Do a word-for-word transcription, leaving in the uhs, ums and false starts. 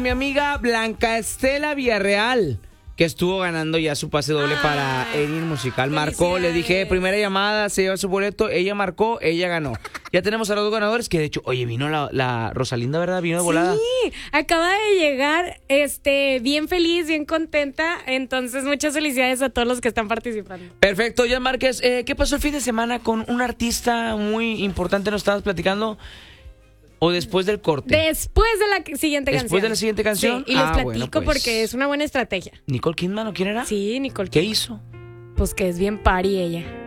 Mi amiga Blanca Estela Villarreal, que estuvo ganando ya su pase doble Ay, para el musical. Marcó, le dije, primera llamada, se lleva su boleto, ella marcó, ella ganó. Ya tenemos a los dos ganadores, que de hecho, oye, vino la, la Rosalinda, ¿verdad? Vino de volada. Sí, acaba de llegar, este, bien feliz, bien contenta. Entonces, muchas felicidades a todos los que están participando. Perfecto, Jan Márquez, eh, ¿qué pasó el fin de semana con un artista muy importante? ¿Nos estabas platicando? ¿O después del corte? Después de la siguiente canción. ¿Después de la siguiente canción? Sí, y les Ah, platico bueno, pues. porque es una buena estrategia. ¿Nicole Kidman o quién era? Sí, Nicole ¿Qué Kidman. hizo? Pues que es bien party ella.